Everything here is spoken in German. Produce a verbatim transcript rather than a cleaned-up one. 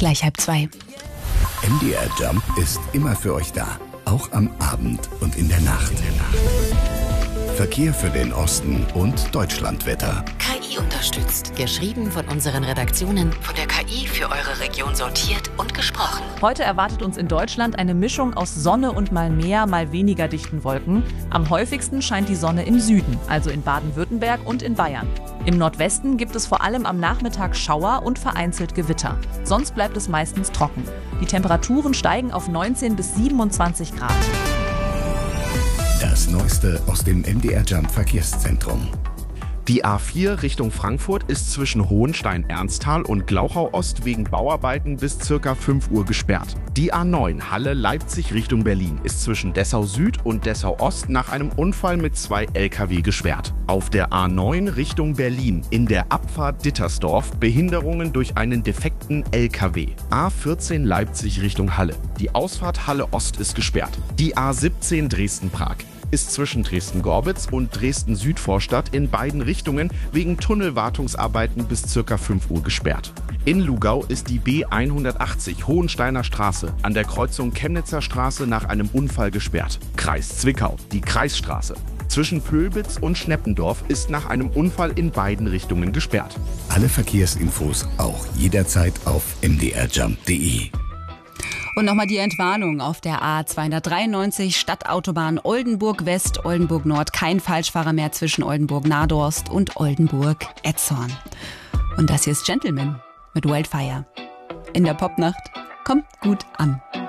gleich halb zwei. M D R Jump ist immer für euch da, auch am Abend und in der Nacht. Verkehr für den Osten und Deutschlandwetter. K I unterstützt. Geschrieben von unseren Redaktionen, von der K I für eure Region sortiert und gesprochen. Heute erwartet uns in Deutschland eine Mischung aus Sonne und mal mehr, mal weniger dichten Wolken. Am häufigsten scheint die Sonne im Süden, also in Baden-Württemberg und in Bayern. Im Nordwesten gibt es vor allem am Nachmittag Schauer und vereinzelt Gewitter. Sonst bleibt es meistens trocken. Die Temperaturen steigen auf neunzehn bis siebenundzwanzig Grad. Das Neueste aus dem M D R Jump Verkehrszentrum. Die A vier Richtung Frankfurt ist zwischen Hohenstein-Ernsthal und Glauchau-Ost wegen Bauarbeiten bis ca. fünf Uhr gesperrt. Die A neun Halle-Leipzig Richtung Berlin ist zwischen Dessau-Süd und Dessau-Ost nach einem Unfall mit zwei L K W gesperrt. Auf der A neun Richtung Berlin in der Abfahrt Dittersdorf Behinderungen durch einen defekten L K W. A vierzehn Leipzig Richtung Halle. Die Ausfahrt Halle-Ost ist gesperrt. Die A siebzehn Dresden-Prag ist zwischen Dresden-Gorbitz und Dresden-Südvorstadt in beiden Richtungen wegen Tunnelwartungsarbeiten bis ca. fünf Uhr gesperrt. In Lugau ist die B hundertachtzig Hohensteiner Straße an der Kreuzung Chemnitzer Straße nach einem Unfall gesperrt. Kreis Zwickau, die Kreisstraße. Zwischen Pölbitz und Schneppendorf ist nach einem Unfall in beiden Richtungen gesperrt. Alle Verkehrsinfos auch jederzeit auf m d r jump punkt d e. Und nochmal die Entwarnung auf der A zweihundertdreiundneunzig Stadtautobahn Oldenburg West, Oldenburg Nord. Kein Falschfahrer mehr zwischen Oldenburg-Nadorst und Oldenburg-Etzhorn. Und das hier ist Gentleman mit Wildfire. In der Popnacht kommt gut an.